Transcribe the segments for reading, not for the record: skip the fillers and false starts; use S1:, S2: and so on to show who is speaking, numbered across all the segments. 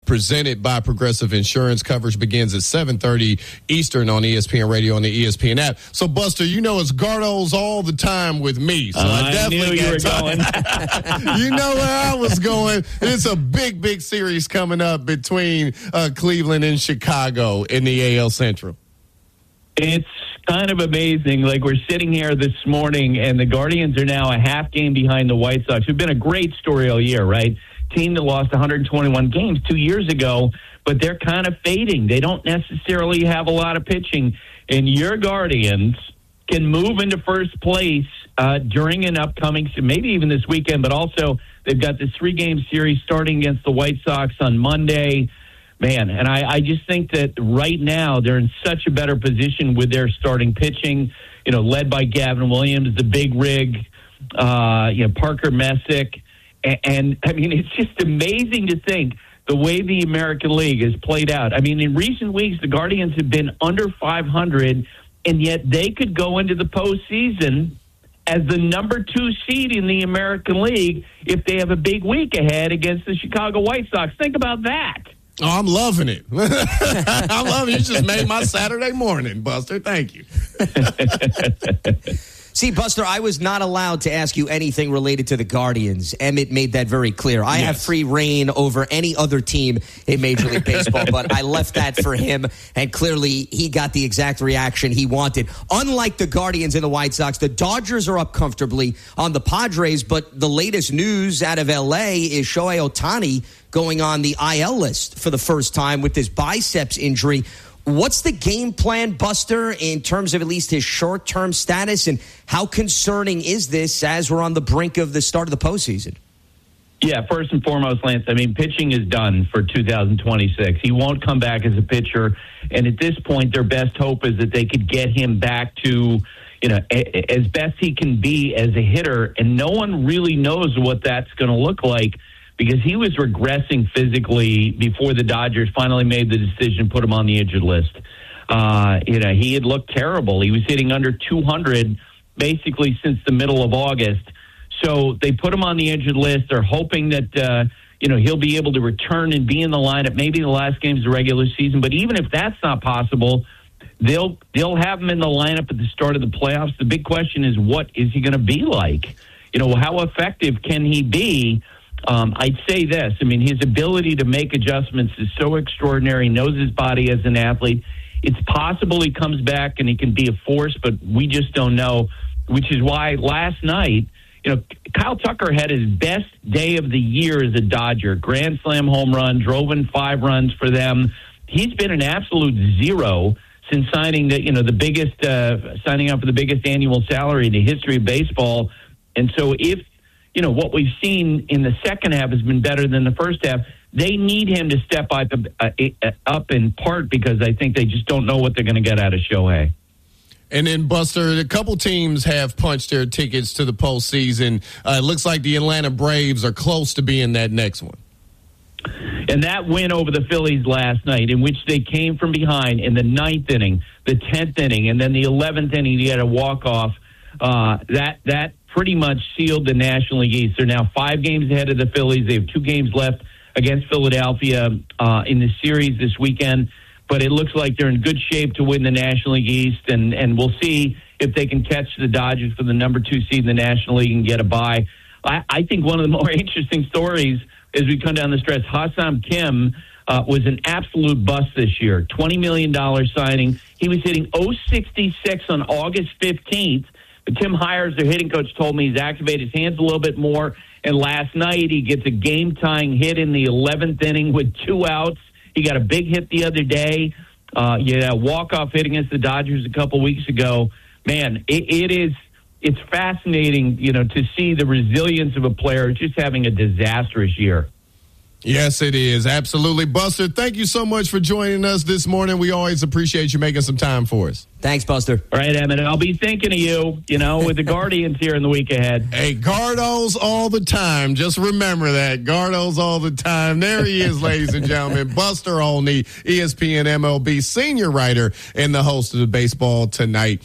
S1: presented by Progressive Insurance. Coverage begins at 7:30 Eastern on ESPN Radio and the ESPN app. So, Buster, you know it's Gardos all the time with me. So I definitely
S2: knew you were going.
S1: You know where I was going. It's a big series coming up between Cleveland and Chicago in the AL Central.
S2: It's kind of amazing. Like, we're sitting here this morning, and the Guardians are now a half game behind the White Sox, who've been a great story all year, right? Team that lost 121 games 2 years ago, but they're kind of fading. They don't necessarily have a lot of pitching. And your Guardians can move into first place during an upcoming, maybe even this weekend, but also they've got this 3-game series starting against the White Sox on Monday. Man, and I just think that right now they're in such a better position with their starting pitching, led by Gavin Williams, the big rig, Parker Messick. And I mean, it's just amazing to think the way the American League has played out. I mean, in recent weeks, the Guardians have been under 500, and yet they could go into the postseason as the number 2 seed in the American League if they have a big week ahead against the Chicago White Sox. Think about that.
S1: Oh, I'm loving it. I'm loving it. You just made my Saturday morning, Buster. Thank you.
S3: See, Buster, I was not allowed to ask you anything related to the Guardians. Emmett made that very clear. I have free reign over any other team in Major League Baseball, but I left that for him, and clearly he got the exact reaction he wanted. Unlike the Guardians and the White Sox, the Dodgers are up comfortably on the Padres, but the latest news out of L.A. is Shohei Ohtani going on the IL list for the first time with this biceps injury. What's the game plan, Buster, in terms of at least his short-term status, and how concerning is this as we're on the brink of the start of the postseason?
S2: Yeah, first and foremost, Lance, I mean, pitching is done for 2026. He won't come back as a pitcher, and at this point, their best hope is that they could get him back to, as best he can be as a hitter, and no one really knows what that's going to look like, because he was regressing physically before the Dodgers finally made the decision to put him on the injured list. He had looked terrible. He was hitting under 200 basically since the middle of August. So they put him on the injured list. They're hoping that, he'll be able to return and be in the lineup, maybe the last games of the regular season. But even if that's not possible, they'll have him in the lineup at the start of the playoffs. The big question is, what is he going to be like? How effective can he be? I'd say this. I mean, his ability to make adjustments is so extraordinary. He knows his body as an athlete. It's possible he comes back and he can be a force, but we just don't know, which is why last night, Kyle Tucker had his best day of the year as a Dodger. Grand slam home run, drove in 5 runs for them. He's been an absolute zero since signing signing up for the biggest annual salary in the history of baseball. And so if what we've seen in the second half has been better than the first half, they need him to step up in part because I think they just don't know what they're going to get out of Shohei.
S1: And then, Buster, a couple teams have punched their tickets to the postseason. It looks like the Atlanta Braves are close to being that next one.
S2: And that win over the Phillies last night, in which they came from behind in the 9th inning, the 10th inning, and then the 11th inning, you had a walk-off. That pretty much sealed the National League East. They're now 5 games ahead of the Phillies. They have 2 games left against Philadelphia in the series this weekend. But it looks like they're in good shape to win the National League East, and we'll see if they can catch the Dodgers for the number 2 seed in the National League and get a bye. I think one of the more interesting stories as we come down the stretch, Ha-Seong Kim was an absolute bust this year. $20 million signing. He was hitting .066 on August 15th. But Tim Hires, their hitting coach, told me he's activated his hands a little bit more. And last night he gets a game-tying hit in the 11th inning with 2 outs. He got a big hit the other day. A walk-off hit against the Dodgers a couple weeks ago. Man, it's fascinating, to see the resilience of a player just having a disastrous year.
S1: Yes, it is. Absolutely. Buster, thank you so much for joining us this morning. We always appreciate you making some time for us.
S3: Thanks, Buster.
S2: All right, Emmett. I'll be thinking of you, with the Guardians here in the week ahead.
S1: Hey, Gardos all the time. Just remember that. Gardos all the time. There he is, ladies and gentlemen. Buster Olney, ESPN MLB senior writer and the host of the Baseball Tonight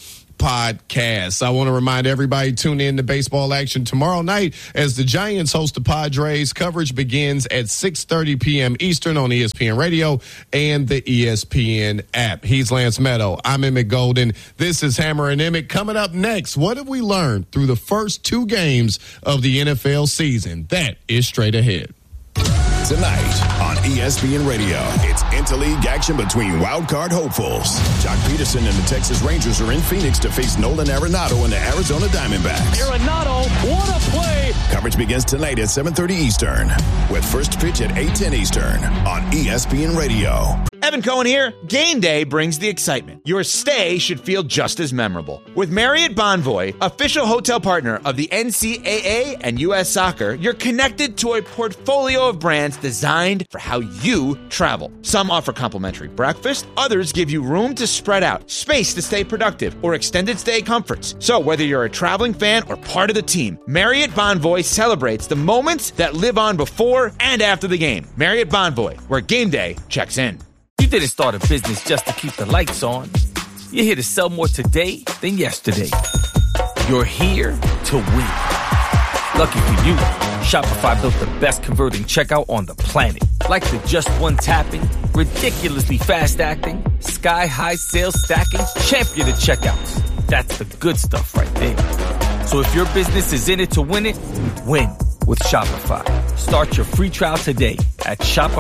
S1: podcast. I want to remind everybody, tune in to baseball action tomorrow night as the Giants host the Padres. Coverage begins at 6:30 p.m. Eastern on ESPN Radio and the ESPN app. He's Lance Meadow. I'm Emmett Golden. This is Hammer and Emmett. Coming up next, what have we learned through the first 2 games of the NFL season? That is straight ahead.
S4: Tonight on ESPN Radio, it's interleague action between wildcard hopefuls. Jock Peterson and the Texas Rangers are in Phoenix to face Nolan Arenado and the Arizona Diamondbacks.
S5: Arenado, what a play!
S4: Coverage begins tonight at 7:30 Eastern, with first pitch at 8:10 Eastern on ESPN Radio.
S6: Evan Cohen here. Game day brings the excitement. Your stay should feel just as memorable. With Marriott Bonvoy, official hotel partner of the NCAA and U.S. Soccer, you're connected to a portfolio of brands designed for how you travel. Some offer complimentary breakfast, others give you room to spread out, space to stay productive, or extended stay comforts. So whether you're a traveling fan or part of the team, Marriott Bonvoy celebrates the moments that live on before and after the game. Marriott Bonvoy, where game day checks in.
S5: You didn't start a business just to keep the lights on. You're here to sell more today than yesterday. You're here to win. Lucky for you, Shopify built the best converting checkout on the planet. Like the just one tapping, ridiculously fast acting, sky-high sales stacking, champion of checkouts. That's the good stuff right there. So if your business is in it to win it, win with Shopify. Start your free trial today at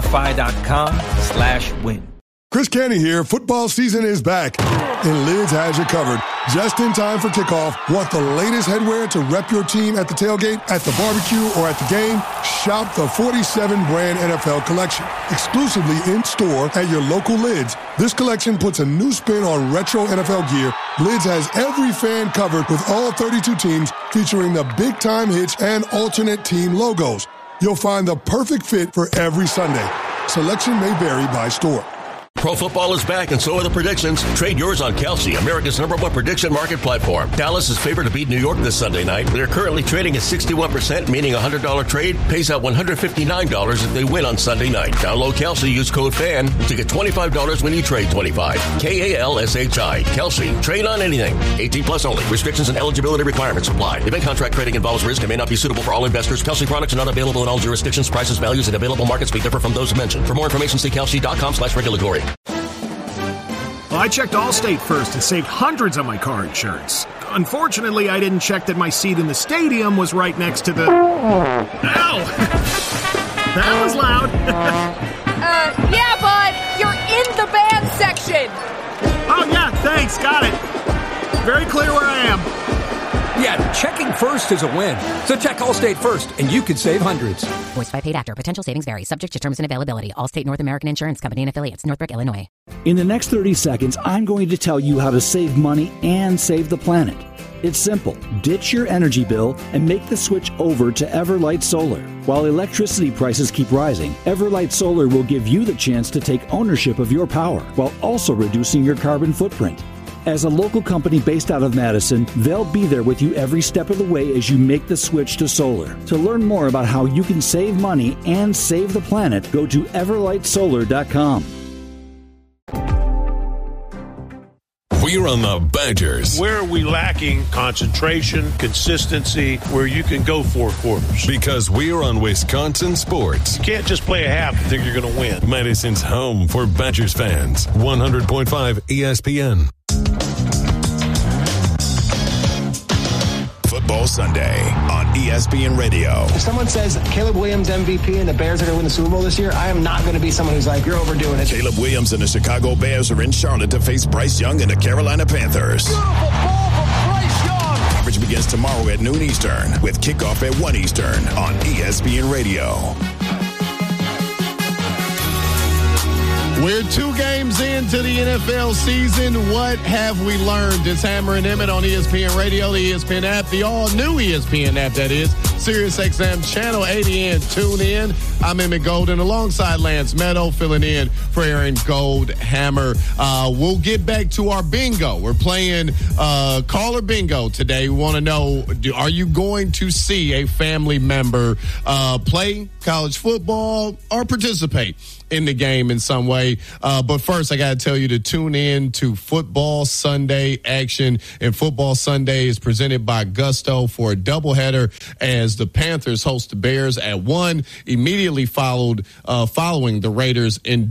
S5: shopify.com/win.
S7: Chris Canty here. Football season is back, and Lids has you covered. Just in time for kickoff. Want the latest headwear to rep your team at the tailgate, at the barbecue, or at the game? Shop the 47-brand NFL collection, exclusively in-store at your local Lids. This collection puts a new spin on retro NFL gear. Lids has every fan covered with all 32 teams, featuring the big-time hits and alternate team logos. You'll find the perfect fit for every Sunday. Selection may vary by store.
S8: Pro football is back, and so are the predictions. Trade yours on Kalshi, America's #1 prediction market platform. Dallas is favored to beat New York this Sunday night. They're currently trading at 61%, meaning a $100 trade pays out $159 if they win on Sunday night. Download Kalshi, use code FAN to get $25 when you trade 25. KALSHI. Kalshi. Trade on anything. 18 plus only. Restrictions and eligibility requirements apply. Event contract trading involves risk and may not be suitable for all investors. Kalshi products are not available in all jurisdictions. Prices, values, and available markets may differ from those mentioned. For more information, see kalshi.com/regulatory.
S9: Well, I checked Allstate first and saved hundreds on my car insurance. Unfortunately, I didn't check that my seat in the stadium was right next to the... Ow! That was loud.
S10: Yeah, bud. You're in the bad section.
S9: Oh, yeah, thanks. Got it. Very clear where I am.
S11: Yeah, checking first is a win. So check Allstate first, and you could save hundreds.
S12: Voiced by paid actor. Potential savings vary. Subject to terms and availability. Allstate North American Insurance Company and affiliates. Northbrook, Illinois.
S13: In the next 30 seconds, I'm going to tell you how to save money and save the planet. It's simple. Ditch your energy bill and make the switch over to Everlight Solar. While electricity prices keep rising, Everlight Solar will give you the chance to take ownership of your power while also reducing your carbon footprint. As a local company based out of Madison, they'll be there with you every step of the way as you make the switch to solar. To learn more about how you can save money and save the planet, go to everlightsolar.com.
S8: We're on the Badgers.
S14: Where are we lacking concentration, consistency, where you can go 4 quarters?
S8: Because we're on Wisconsin sports.
S14: You can't just play a half and think you're going to win.
S8: Madison's home for Badgers fans. 100.5 ESPN.
S4: Football Sunday on ESPN Radio.
S15: If someone says Caleb Williams MVP and the Bears are going to win the Super Bowl this year, I am not going to be someone who's like, you're overdoing it.
S4: Caleb Williams and the Chicago Bears are in Charlotte to face Bryce Young and the Carolina Panthers.
S5: Beautiful ball from Bryce Young.
S4: Coverage begins tomorrow at noon Eastern with kickoff at 1 Eastern on ESPN Radio.
S1: We're 2 games into the NFL season. What have we learned? It's Hammer and Emmett on ESPN Radio, the ESPN app, the all-new ESPN app, that is. SiriusXM Channel 80 and tune in. I'm Emmett Golden alongside Lance Meadow, filling in for Aaron Goldhammer. We'll get back to our bingo. We're playing caller bingo today. We want to know, are you going to see a family member play college football or participate in the game in some way? But first, I got to tell you to tune in to Football Sunday action. And Football Sunday is presented by Gusto for a doubleheader as the Panthers host the Bears at 1, immediately following the Raiders in